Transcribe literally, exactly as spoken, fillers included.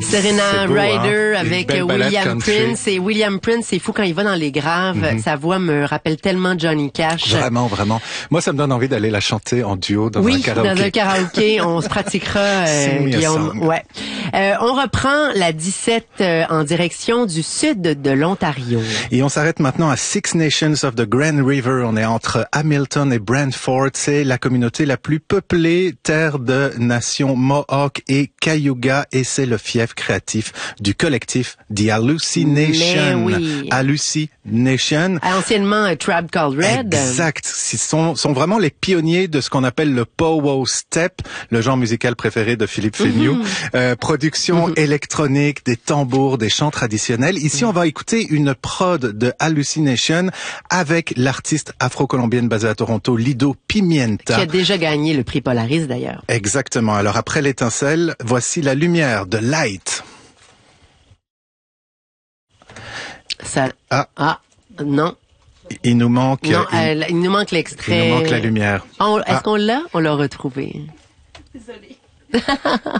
Serena beau, Ryder hein? avec William William Prince. Et William Prince, c'est fou quand il va dans les graves. Mm-hmm. Sa voix me rappelle tellement Johnny Cash. Vraiment, vraiment. Moi, ça me donne envie d'aller la chanter en duo dans oui, un karaoké. Oui, dans un karaoké. On se pratiquera, euh, Guillaume. Ouais. Euh, on reprend la dix-sept euh, en direction du sud de l'Ontario. Et on s'arrête maintenant à Six Nations of the Grand River. On est entre Hamilton et Brantford. C'est la communauté la plus peuplée, terre de nations Mohawk et Cayuga. Et c'est le fief créatif du collectif The Hallucination. Mais oui. Hallucination. Anciennement uh, Tribe Called Red. Exact. Ils sont, sont vraiment les pionniers de ce qu'on appelle le pow-wow step, le genre musical préféré de Philippe Féniou. Mm-hmm. Euh, production mm-hmm. électronique, des tambours, des chants traditionnels. Ici, mm-hmm. on va écouter une prod de Hallucination avec l'artiste afro-colombienne basée à Toronto, Lido Pimienta. Qui a déjà gagné le prix Polaris d'ailleurs. Exactement. Alors après l'étincelle, voici la lumière de Light. Ça... Ah. Ah, non. Il nous manque... Non, une... euh, il nous manque l'extrait. Il nous manque la lumière. On, est-ce ah. qu'on l'a? On l'a retrouvé. Désolée.